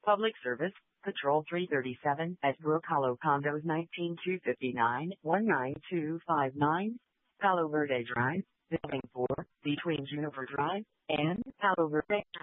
Public Service, Patrol 337 at Brook Hollow Condos 19259-19259, Palo Verde Drive, Building 4, between Juniper Drive and Palo Verde